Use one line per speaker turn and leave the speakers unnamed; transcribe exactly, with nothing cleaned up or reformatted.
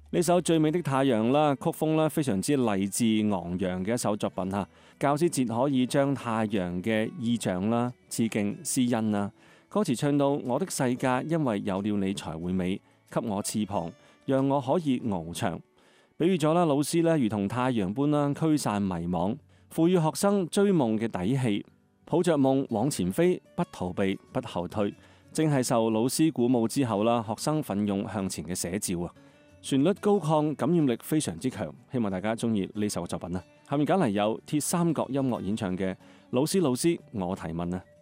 呢首最美的太陽啦，曲風啦非常之勵志昂揚嘅一首作品吓。教師節可以將太陽嘅意象啦、致敬施恩啦。歌詞唱到我的世界因為有了你才會美，給我翅膀讓我可以翱翔。比喻咗啦，老師咧如同太陽般啦驅散迷惘，賦予學生追夢嘅底氣，抱着夢往前飛，不逃避不後退。正係受老師鼓舞之後啦，學生奮勇向前嘅寫照啊！旋律高亢，感染力非常之強，希望大家中意呢首作品啊！下面揀嚟有鐵三角音樂演唱嘅《老師老師我提問》啊！